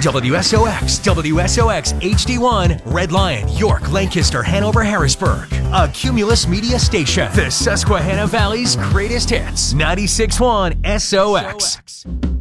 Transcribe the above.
WSOX, WSOX HD1, Red Lion, York, Lancaster, Hanover, Harrisburg. A Cumulus Media station. The Susquehanna Valley's greatest hits. 96.1 SOX.